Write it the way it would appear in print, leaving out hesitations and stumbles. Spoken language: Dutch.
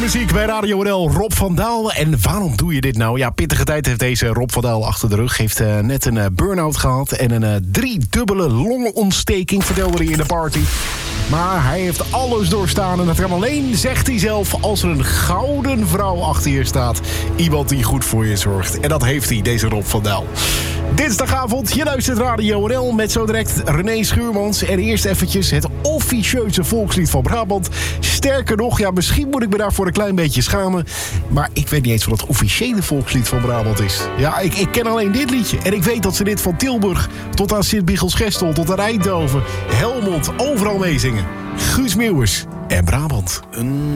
muziek bij Radio NL, Rob van Daal. En waarom doe je dit nou? Ja, pittige tijd heeft deze Rob van Daal achter de rug. Heeft net een burn-out gehad en een 3-dubbele longontsteking, vertelde hij in de party. Maar hij heeft alles doorstaan en dat kan alleen, zegt hij zelf, als er een gouden vrouw achter je staat. Iemand die goed voor je zorgt. En dat heeft hij, deze Rob van Daal. Dinsdagavond, je luistert Radio NL met zo direct René Schuurmans. En eerst eventjes het officieuze volkslied van Brabant. Sterker nog, ja, misschien moet ik me daarvoor een klein beetje schamen. Maar ik weet niet eens wat het officiële volkslied van Brabant is. Ja, ik ken alleen dit liedje. En ik weet dat ze dit van Tilburg tot aan Sint-Michiels-Gestel, tot aan Eindhoven, Helmond, overal meezingen. Guus Meeuwis en Brabant.